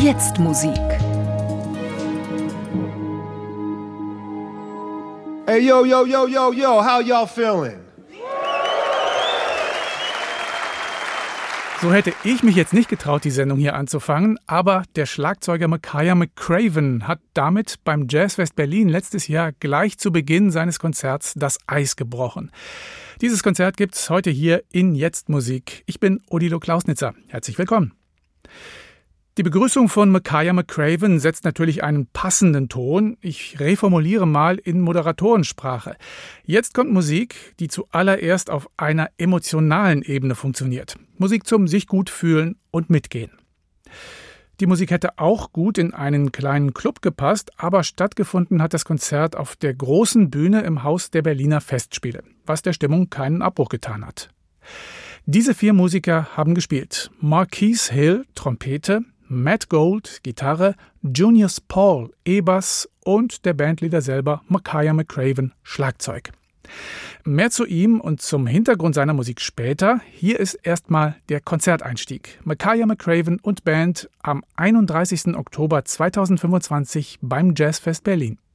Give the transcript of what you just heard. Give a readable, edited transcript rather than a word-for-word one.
Jetzt Musik. Hey, yo, how y'all feeling? So hätte ich mich jetzt nicht getraut, die Sendung hier anzufangen, aber der Schlagzeuger Makaya McCraven hat damit beim Jazzfest Berlin letztes Jahr gleich zu Beginn seines Konzerts das Eis gebrochen. Dieses Konzert gibt's heute hier in Jetzt Musik. Ich bin Odilo Klausnitzer. Herzlich willkommen. Die Begrüßung von Makaya McCraven setzt natürlich einen passenden Ton. Ich reformuliere mal in Moderatorensprache. Jetzt kommt Musik, die zuallererst auf einer emotionalen Ebene funktioniert. Musik zum sich gut fühlen und mitgehen. Die Musik hätte auch gut in einen kleinen Club gepasst, aber stattgefunden hat das Konzert auf der großen Bühne im Haus der Berliner Festspiele, was der Stimmung keinen Abbruch getan hat. Diese 4 Musiker haben gespielt. Marquise Hill, Trompete, Matt Gold, Gitarre, Junius Paul, E-Bass und der Bandleader selber, Makaya McCraven, Schlagzeug. Mehr zu ihm und zum Hintergrund seiner Musik später. Hier ist erstmal der Konzerteinstieg. Makaya McCraven und Band am 31. Oktober 2025 beim Jazzfest Berlin.